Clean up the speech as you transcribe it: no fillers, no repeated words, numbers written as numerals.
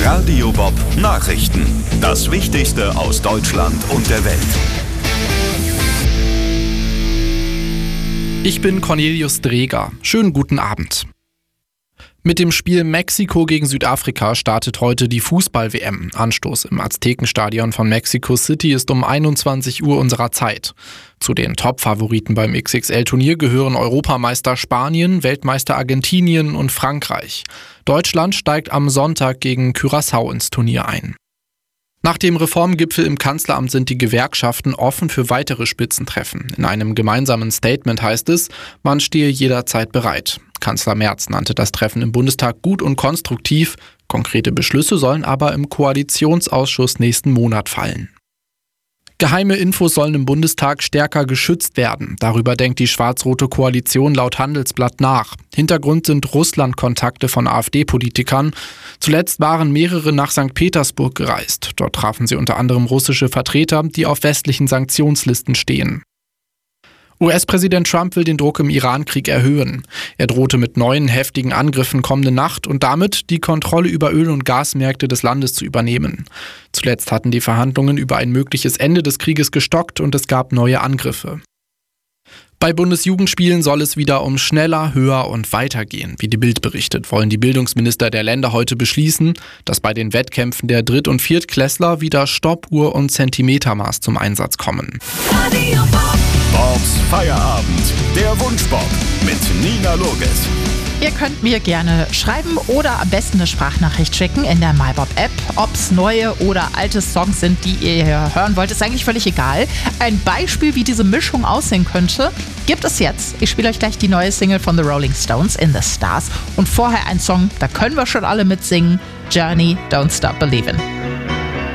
Radio Bob Nachrichten. Das Wichtigste aus Deutschland und der Welt. Ich bin Cornelius Dreger. Schönen guten Abend. Mit dem Spiel Mexiko gegen Südafrika startet heute die Fußball-WM. Anstoß im Aztekenstadion von Mexico City ist um 21 Uhr unserer Zeit. Zu den Top-Favoriten beim XXL-Turnier gehören Europameister Spanien, Weltmeister Argentinien und Frankreich. Deutschland steigt am Sonntag gegen Curaçao ins Turnier ein. Nach dem Reformgipfel im Kanzleramt sind die Gewerkschaften offen für weitere Spitzentreffen. In einem gemeinsamen Statement heißt es, man stehe jederzeit bereit. Kanzler Merz nannte das Treffen im Bundestag gut und konstruktiv. Konkrete Beschlüsse sollen aber im Koalitionsausschuss nächsten Monat fallen. Geheime Infos sollen im Bundestag stärker geschützt werden. Darüber denkt die schwarz-rote Koalition laut Handelsblatt nach. Hintergrund sind Russland-Kontakte von AfD-Politikern. Zuletzt waren mehrere nach St. Petersburg gereist. Dort trafen sie unter anderem russische Vertreter, die auf westlichen Sanktionslisten stehen. US-Präsident Trump will den Druck im Iran-Krieg erhöhen. Er drohte mit neuen heftigen Angriffen kommende Nacht und damit die Kontrolle über Öl- und Gasmärkte des Landes zu übernehmen. Zuletzt hatten die Verhandlungen über ein mögliches Ende des Krieges gestockt und es gab neue Angriffe. Bei Bundesjugendspielen soll es wieder um schneller, höher und weiter gehen. Wie die Bild berichtet, wollen die Bildungsminister der Länder heute beschließen, dass bei den Wettkämpfen der Dritt- und Viertklässler wieder Stoppuhr und Zentimetermaß zum Einsatz kommen. Bobs Feierabend, der Wunschbob mit Nina Loges. Ihr könnt mir gerne schreiben oder am besten eine Sprachnachricht schicken in der MyBob-App. Ob es neue oder alte Songs sind, die ihr hier hören wollt, ist eigentlich völlig egal. Ein Beispiel, wie diese Mischung aussehen könnte, gibt es jetzt. Ich spiele euch gleich die neue Single von The Rolling Stones, In the Stars. Und vorher ein Song, da können wir schon alle mitsingen. Journey, Don't Stop Believin'.